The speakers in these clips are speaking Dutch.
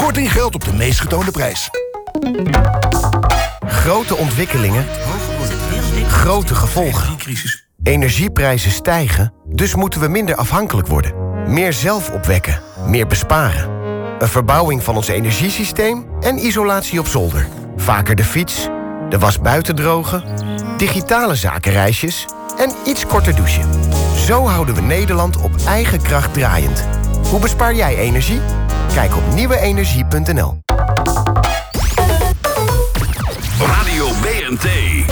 Korting geldt op de meest getoonde prijs. Grote ontwikkelingen, grote gevolgen. Energieprijzen stijgen, dus moeten we minder afhankelijk worden. Meer zelf opwekken, meer besparen. Een verbouwing van ons energiesysteem en isolatie op zolder. Vaker de fiets, de was buiten drogen, digitale zakenreisjes en iets korter douchen. Zo houden we Nederland op eigen kracht draaiend. Hoe bespaar jij energie? Kijk op nieuweenergie.nl. Radio BNT.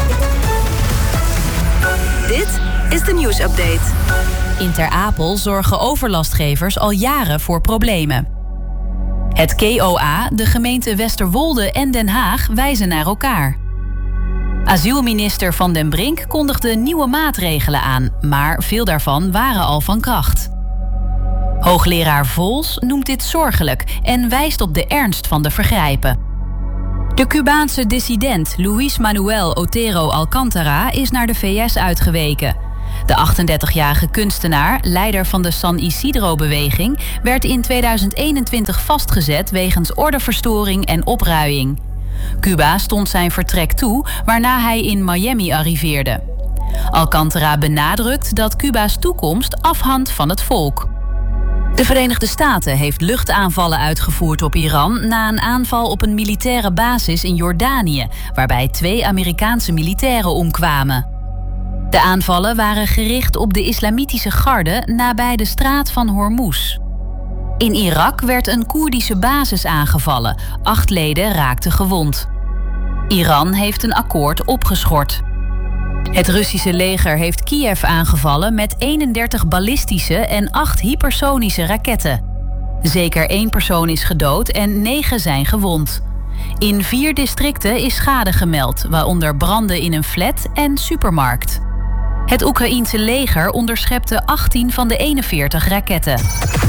Dit is de nieuwsupdate. In Ter Apel zorgen overlastgevers al jaren voor problemen. Het KOA, de gemeente Westerwolde en Den Haag wijzen naar elkaar. Asielminister Van den Brink kondigde nieuwe maatregelen aan, maar veel daarvan waren al van kracht. Hoogleraar Vols noemt dit zorgelijk en wijst op de ernst van de vergrijpen. De Cubaanse dissident Luis Manuel Otero Alcántara is naar de VS uitgeweken. De 38-jarige kunstenaar, leider van de San Isidro-beweging, werd in 2021 vastgezet wegens ordeverstoring en opruiing. Cuba stond zijn vertrek toe, waarna hij in Miami arriveerde. Alcántara benadrukt dat Cuba's toekomst afhangt van het volk. De Verenigde Staten heeft luchtaanvallen uitgevoerd op Iran na een aanval op een militaire basis in Jordanië, waarbij 2 Amerikaanse militairen omkwamen. De aanvallen waren gericht op de islamitische garde nabij de straat van Hormuz. In Irak werd een Koerdische basis aangevallen. 8 leden raakten gewond. Iran heeft een akkoord opgeschort. Het Russische leger heeft Kiev aangevallen met 31 ballistische en 8 hypersonische raketten. Zeker 1 persoon is gedood en 9 zijn gewond. In 4 districten is schade gemeld, waaronder branden in een flat en supermarkt. Het Oekraïense leger onderschepte 18 van de 41 raketten.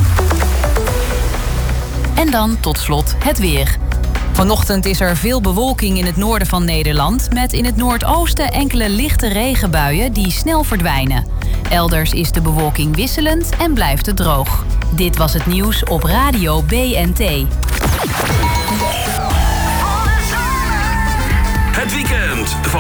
En dan tot slot het weer. Vanochtend is er veel bewolking in het noorden van Nederland, met in het noordoosten enkele lichte regenbuien die snel verdwijnen. Elders is de bewolking wisselend en blijft het droog. Dit was het nieuws op Radio BNT. Het weekend van